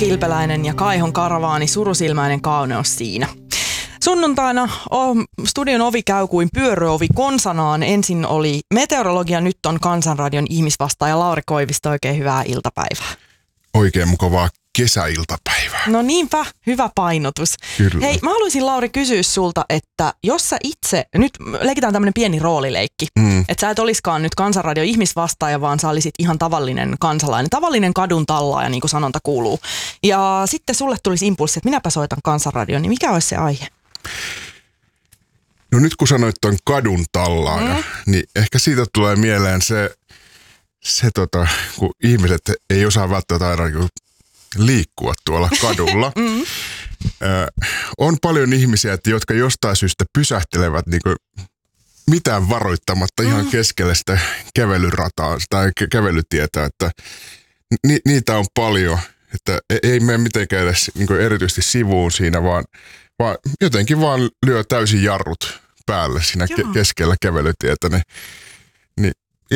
Kilpeläinen ja Kaihon karavaani, surusilmäinen kauneus siinä. Sunnuntaina studion ovi käy kuin pyöröovi konsanaan. Ensin oli meteorologia, nyt on Kansanradion ihmisvastaaja Lauri Koivisto. Oikein hyvää iltapäivää. Oikein mukavaa kesäiltapäivää. No niinpä, hyvä painotus. Kyllä. Hei, mä haluaisin Lauri kysyä sulta, että jos sä itse, nyt leikitään tämmönen pieni roolileikki, että sä et oliskaan nyt Kansanradion ihmisvastaaja, vaan sä olisit ihan tavallinen kansalainen, tavallinen kadun tallaaja, niin kuin sanonta kuuluu. Ja sitten sulle tulisi impulssi, että minäpä soitan Kansanradion, niin mikä olisi se aihe? No nyt kun sanoit ton kadun tallaaja, niin ehkä siitä tulee mieleen se kun ihmiset ei osaa välttämättä aina liikkua tuolla kadulla. On paljon ihmisiä, jotka jostain syystä pysähtelevät niin kuin mitään varoittamatta ihan keskelle sitä kävelyrataa tai kävelytietä, että niitä on paljon, että ei mene mitenkään edes niin kuin erityisesti sivuun siinä, vaan jotenkin vaan lyö täysin jarrut päälle siinä keskellä kävelytietä, niin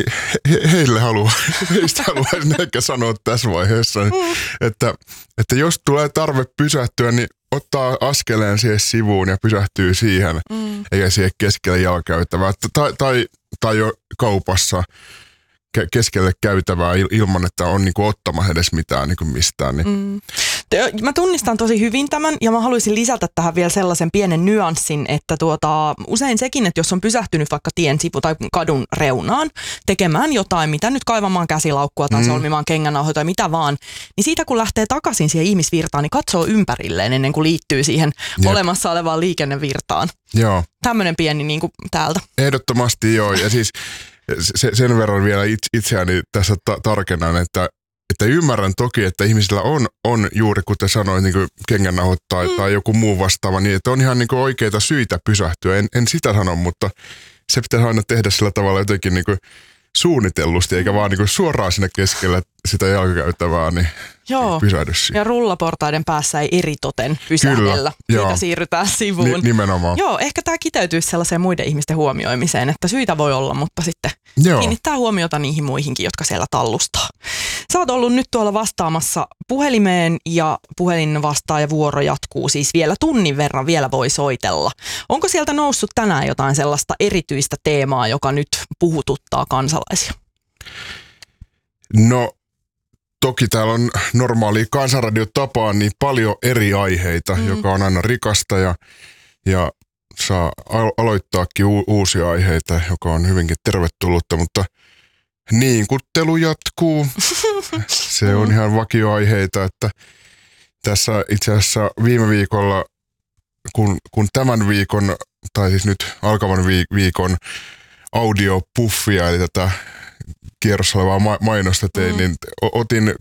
heistä haluaisin ehkä sanoa tässä vaiheessa, että jos tulee tarve pysähtyä, niin ottaa askeleen siihen sivuun ja pysähtyy siihen, eikä siihen keskelle jalkakäytävää. Tai jo kaupassa keskelle käytävää ilman, että on niinku ottamassa edes mitään niinku mistään. Niin. Mä tunnistan tosi hyvin tämän ja mä haluaisin lisätä tähän vielä sellaisen pienen nyanssin, että usein sekin, että jos on pysähtynyt vaikka tien sivu tai kadun reunaan tekemään jotain, mitä nyt kaivamaan käsilaukkua tai solmimaan kengänauhoja tai mitä vaan, niin siitä kun lähtee takaisin siihen ihmisvirtaan, niin katsoo ympärilleen ennen kuin liittyy siihen olemassa olevaan liikennevirtaan. Joo. Tämmöinen pieni niin kuin täältä. Ehdottomasti joo, ja siis sen verran vielä itseäni tässä tarkennan, että ymmärrän toki, että ihmisillä on juuri kuten sanoit niin kuin kengännauhat tai joku muu vastaava, niin että on ihan niin kuin oikeita syitä pysähtyä. En sitä sano, mutta se pitäisi aina tehdä sillä tavalla jotenkin niin kuin suunnitellusti, eikä vaan niin kuin suoraan sinne keskelle sitä jalkakäytävää, niin pysähdy siihen. Ja rullaportaiden päässä ei eritoten pysähdellä. Siitä siirrytään sivuun. Nimenomaan. Joo, ehkä tämä kiteytyisi sellaiseen muiden ihmisten huomioimiseen, että syitä voi olla, mutta sitten kiinnittää huomiota niihin muihinkin, jotka siellä tallustaa. Sä oot ollut nyt tuolla vastaamassa puhelimeen ja puhelin vastaajavuoro jatkuu siis vielä tunnin verran, vielä voi soitella. Onko sieltä noussut tänään jotain sellaista erityistä teemaa, joka nyt puhututtaa kansalaisia? No toki täällä on normaali Kansanradiotapaan niin paljon eri aiheita, joka on aina rikasta ja saa aloittaakin uusia aiheita, joka on hyvinkin tervetullutta, mutta niinkuttelu jatkuu. Se on ihan vakioaiheita, että tässä itse asiassa viime viikolla, kun tämän viikon, tai siis nyt alkavan viikon audiopuffia, eli tätä kierrossa olevaa mainosta tein, niin otin